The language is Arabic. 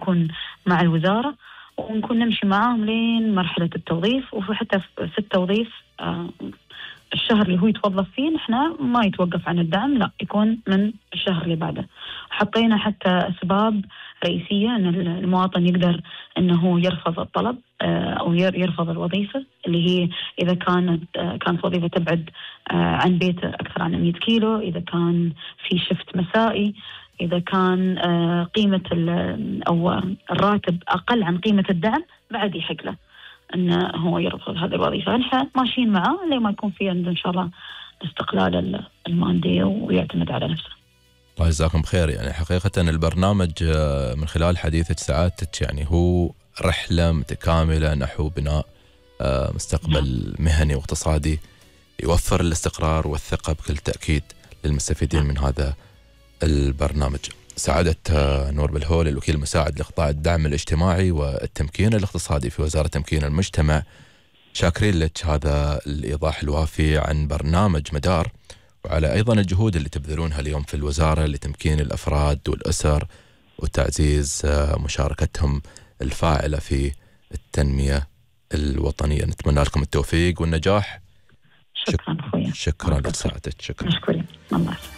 نكون مع الوزارة ونكون نمشي معاهم لين مرحلة التوظيف. وحتى في التوظيف الشهر اللي هو يتوظف فيه نحن ما يتوقف عن الدعم، لا يكون من الشهر اللي بعده. حطينا حتى أسباب رئيسية أن المواطن يقدر أنه يرفض الطلب أو يرفض الوظيفة، اللي هي إذا كانت وظيفة تبعد عن بيته أكثر عن 100 كيلو، إذا كان في شفت مسائي، إذا كان قيمة أو الراتب أقل عن قيمة الدعم، بعد يحق له أنه هو يرفض هذه الوظيفة. نحن ماشيين معاه لما يكون في عنده إن شاء الله الاستقلال المادي ويعتمد على نفسه. الله يجزاكم خير. يعني حقيقة البرنامج من خلال حديثك سعادتك يعني هو رحلة متكاملة نحو بناء مستقبل مهني واقتصادي يوفر الاستقرار والثقة بكل تأكيد للمستفيدين من هذا البرنامج. سعادة نور بالهول، الوكيل المساعد لقطاع الدعم الاجتماعي والتمكين الاقتصادي في وزارة تمكين المجتمع، شاكرين لك هذا الإيضاح الوافي عن برنامج مدار، وعلى أيضا الجهود اللي تبذلونها اليوم في الوزارة لتمكين الأفراد والأسر وتعزيز مشاركتهم الفاعلة في التنمية الوطنية. نتمنى لكم التوفيق والنجاح. شكرا أخويا. شكرا لسعادتك. شكرا. مشكورين. الله